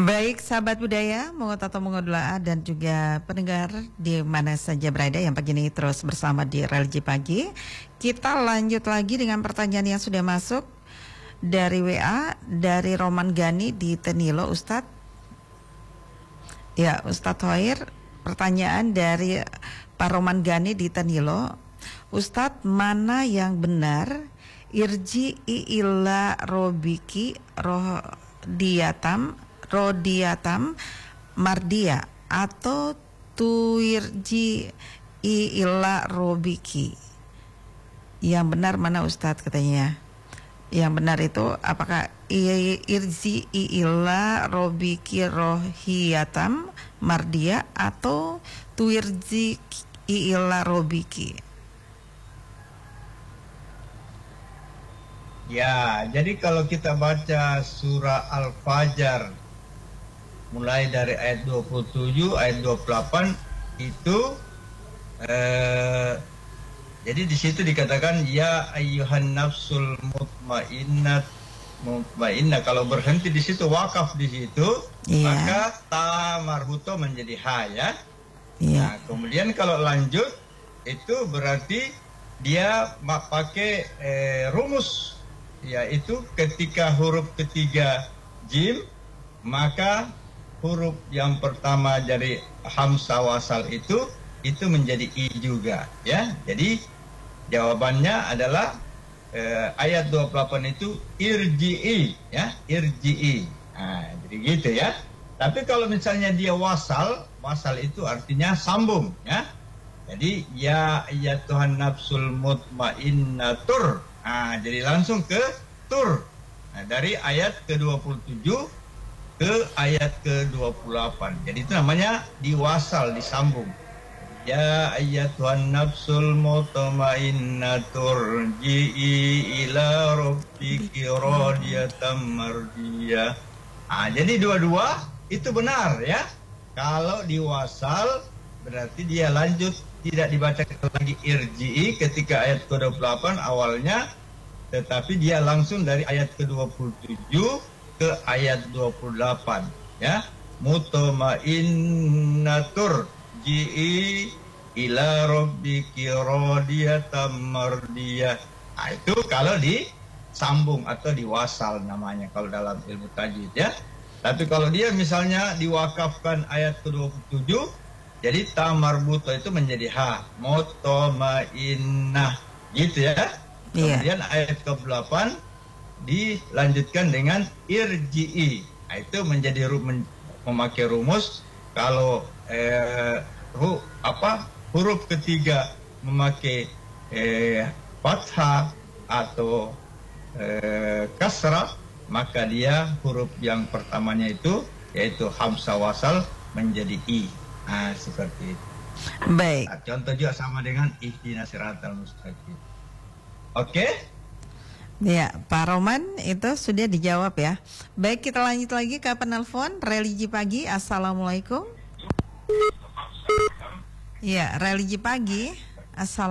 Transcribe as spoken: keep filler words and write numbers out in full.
Baik, sahabat budaya, Mungut atau Mungodula dan juga pendengar di mana saja berada yang pagi ini terus bersama di Religi Pagi. Kita lanjut lagi dengan pertanyaan yang sudah masuk dari W A dari Roman Gani di Tenilo, Ustadz. Ya, Ustadz Hoir, pertanyaan dari Pak Roman Gani di Tenilo. Ustadz, mana yang benar? Irji'i illa robiki roh diatam rodiatam mardia atau tuirji illa robiki? Yang benar mana Ustadz katanya? Yang benar itu apakah irji illa robiki rohiatam mardia atau tuirji illa robiki? Ya, jadi kalau kita baca surah Al-Fajr mulai dari ayat dua puluh tujuh, ayat dua puluh delapan itu eh, jadi di situ dikatakan ya ayyuhan nafsul mutmainnat mutmainnah. Kalau berhenti di situ, wakaf di situ, yeah. Maka ta marbuto menjadi ha, ya. Yeah. Nah, kemudian kalau lanjut itu berarti dia pakai eh, rumus, yaitu ketika huruf ketiga jim, maka huruf yang pertama dari hamzah wasal itu itu menjadi i juga, ya. Jadi jawabannya adalah eh, ayat dua puluh delapan itu irji'i, ya, irji'i. Nah, jadi gitu ya. Tapi kalau misalnya dia wasal, wasal itu artinya sambung, ya. Jadi ya ya Tuhan nafsul mutmainnatur. Nah, jadi langsung ke tur. Nah, dari ayat ke dua puluh tujuh ke ayat ke dua puluh delapan. Jadi itu namanya diwasal, disambung. Ya ayyatuhan nafsul mutmainnatur ji'i ila rabbiki radiyatan mardiyah. Ah, jadi dua-dua itu benar, ya. Kalau diwasal berarti dia lanjut, tidak dibaca lagi irji'i ketika ayat ke dua puluh delapan awalnya, tetapi dia langsung dari ayat ke dua puluh tujuh ke ayat dua puluh delapan, ya. Mutmainnatur ji'i ila rabbiki radiyatan mardiyah. Nah, itu kalau disambung atau diwasal namanya kalau dalam ilmu tajwid, ya. Tapi kalau dia misalnya diwakafkan ayat ke dua puluh tujuh, jadi ta marbuto itu menjadi ha, mutmainnah, gitu, ya. Kemudian yeah. Ayat ke delapan dilanjutkan dengan irji'i. Nah, itu menjadi rum, memakai rumus kalau eh, hu, apa huruf ketiga memakai eh, fathah atau eh, kasrah, maka dia huruf yang pertamanya itu yaitu hamzah wasal menjadi i. Nah, seperti itu. Baik. Nah, contoh juga sama dengan ihdinas siratal mustaqim. Oke? Okay? Ya, Pak Roman itu sudah dijawab, ya. Baik, kita lanjut lagi ke penelpon Religi Pagi. Assalamualaikum. Ya, Religi Pagi. Assalamualaikum.